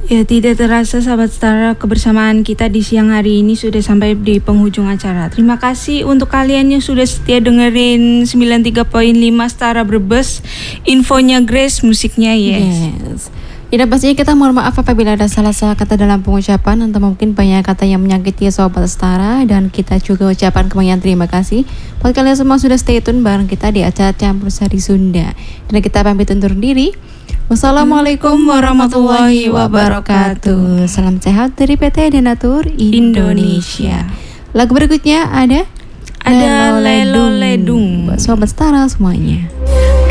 Ya, tidak terasa sahabat Setara, kebersamaan kita di siang hari ini sudah sampai di penghujung acara. Terima kasih untuk kalian yang sudah setia dengerin 93.5 Setara Brebes. Infonya Grace, musiknya Yes. Dan pastinya kita mohon maaf apabila ada salah-salah kata dalam pengucapan atau mungkin banyak kata yang menyakiti sobat Setara, dan kita juga ucapan kebanyakan terima kasih buat kalian semua sudah stay tune bareng kita di acara Campur Sari Sunda. Dan kita pamit undur diri. Wassalamualaikum warahmatullahi wabarakatuh. Salam sehat dari PT Denatur Indonesia. Lagu berikutnya ada Lelo Ledung buat sobat Setara semuanya.